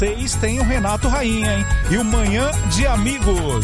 Tez tem o Renato Rainha, hein? E o Manhã de Amigos.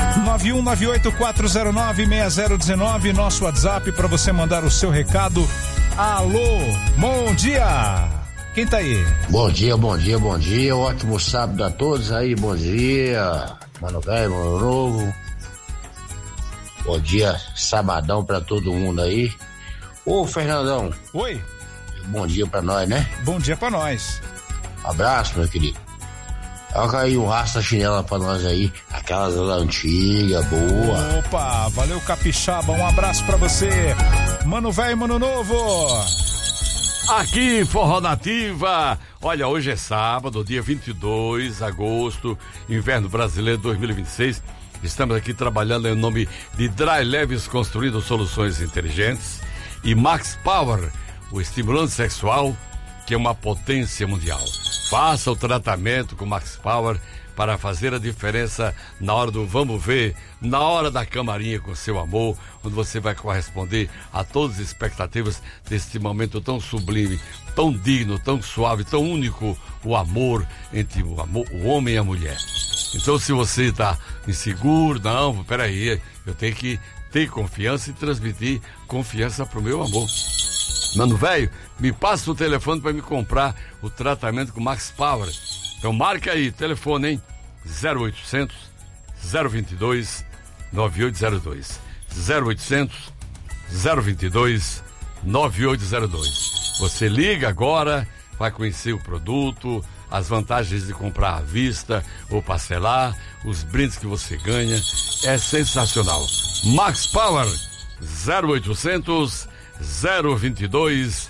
9198-409-6019, nosso WhatsApp para você mandar o seu recado. Alô, bom dia! Quem tá aí? Bom dia, ótimo sábado a todos aí, bom dia, mano velho, mano novo. Bom dia, sabadão pra todo mundo aí. Ô, Fernandão. Oi. Bom dia pra nós, né? Bom dia pra nós. Abraço, meu querido. Olha aí um rasta chinela pra nós aí, aquelas antigas, boa. Opa, valeu Capixaba, um abraço pra você. Mano velho, mano novo. Aqui, Forró Nativa. Olha, hoje é sábado, dia 22 de agosto, inverno brasileiro 2026. Estamos aqui trabalhando em nome de Dry Leves, construindo soluções inteligentes, e Max Power, o estimulante sexual, que é uma potência mundial. Faça o tratamento com Max Power para fazer a diferença na hora do vamos ver, na hora da camarinha com seu amor, onde você vai corresponder a todas as expectativas deste momento tão sublime, tão digno, tão suave, tão único, o amor entre o homem e a mulher. Então, se você está inseguro, não, peraí, eu tenho que ter confiança e transmitir confiança pro meu amor. Mano velho, me passa o telefone para me comprar o tratamento com Max Power. Então marca aí, telefone, hein? 0800 022 9802. 0800 022 9802. Você liga agora, vai conhecer o produto, as vantagens de comprar à vista ou parcelar, os brindes que você ganha. É sensacional. Max Power 0800 022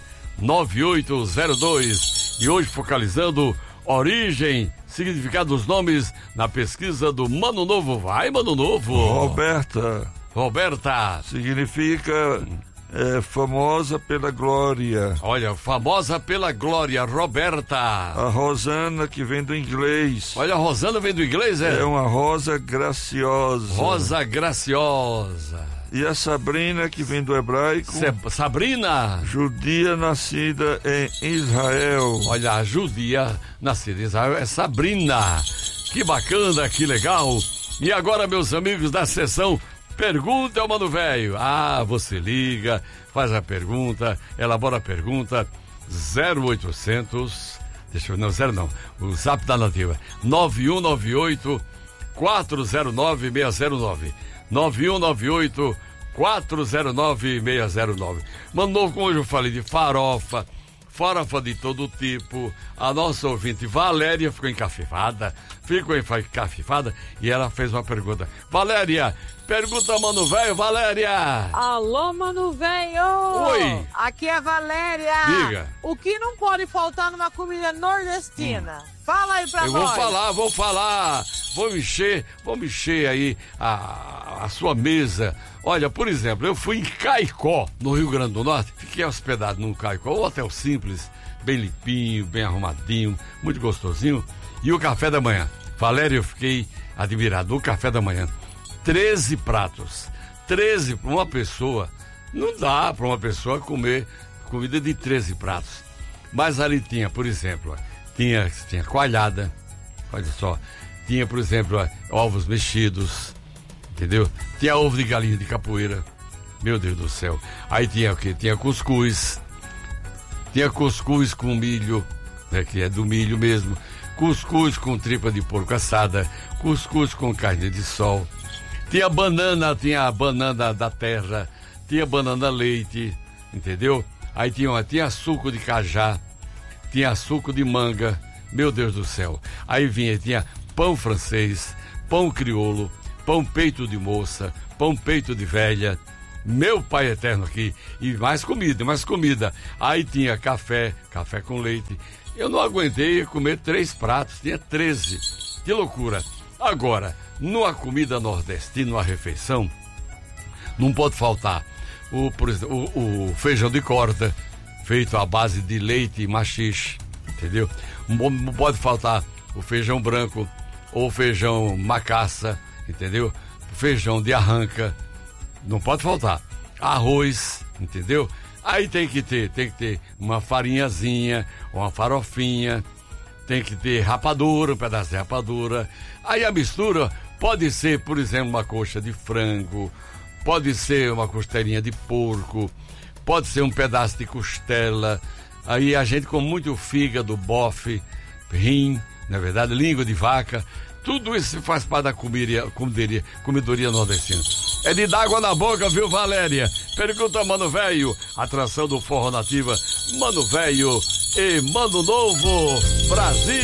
9802. E hoje focalizando origem, significado dos nomes na pesquisa do Mano Novo. Vai, Mano Novo. Roberta. Significa famosa pela glória. Olha, famosa pela glória, Roberta. A Rosana, que vem do inglês. Olha, a Rosana vem do inglês, é? É uma rosa graciosa. Rosa graciosa. E a Sabrina, que vem do hebraico. Sabrina. Judia nascida em Israel. Olha, a judia nascida em Israel é Sabrina. Que bacana, que legal. E agora, meus amigos da sessão Pergunta ao Mano Velho. Você liga, faz a pergunta, elabora a pergunta. 0800... o zap da Nativa. 9198 409 609. 9198 409 609. Mano Novo, como hoje eu falei de farofa de todo tipo, a nossa ouvinte Valéria ficou encafifada e ela fez uma pergunta. Valéria, pergunta Mano Velho, Valéria. Alô, Mano Velho. Oi. Aqui é a Valéria. Diga. O que não pode faltar numa comida nordestina? Fala aí pra nós. Vou falar. Vou encher aí a sua mesa. Olha, por exemplo, eu fui em Caicó, no Rio Grande do Norte. Fiquei hospedado num Caicó, um hotel simples, bem limpinho, bem arrumadinho, muito gostosinho. E o café da manhã. Valéria, eu fiquei admirado. O café da manhã, 13 pratos. 13 para uma pessoa. Não dá para uma pessoa comer comida de 13 pratos. Mas ali tinha, por exemplo, tinha coalhada, olha só. Tinha, por exemplo, ovos mexidos, entendeu? Tinha ovo de galinha de capoeira, meu Deus do céu. Aí tinha o quê? Tinha cuscuz com milho, né, que é do milho mesmo. Cuscuz com tripa de porco assada, cuscuz com carne de sol. Tinha a banana da terra, tinha banana leite, entendeu? Aí tinha suco de cajá, tinha suco de manga, meu Deus do céu. Aí tinha pão francês, pão crioulo, pão peito de moça, pão peito de velha, meu pai eterno aqui, e mais comida. Aí tinha café com leite. Eu não aguentei comer 3 pratos, tinha 13. Que loucura. Agora, numa comida nordestina, numa refeição, não pode faltar por exemplo, o feijão de corda, feito à base de leite e maxixe, entendeu? Não pode faltar o feijão branco ou feijão macaça, entendeu? Feijão de arranca, não pode faltar. Arroz, entendeu? Aí tem que ter uma farinhazinha, uma farofinha, tem que ter rapadura, um pedaço de rapadura. Aí a mistura pode ser, por exemplo, uma coxa de frango, pode ser uma costelinha de porco, pode ser um pedaço de costela. Aí a gente com muito fígado, bofe, rim, na verdade, língua de vaca. Tudo isso faz parte da comidoria nordestina. É de dar água na boca, viu, Valéria? Pergunta, Mano Velho, atração do Forró Nativa, Mano Velho e Mano Novo, Brasil!